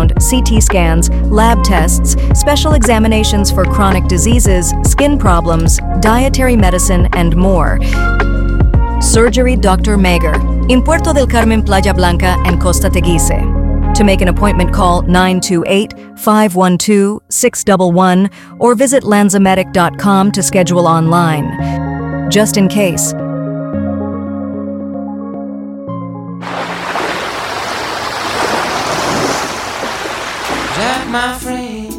ultrasound, CT scans, lab tests, special examinations for chronic diseases, skin problems, dietary medicine, and more. Surgery Dr. Mager, in Puerto del Carmen, Playa Blanca, and Costa Teguise. To make an appointment, call 928-512-611 or visit lanzamedic.com to schedule online. Just in case. Jack, my friend,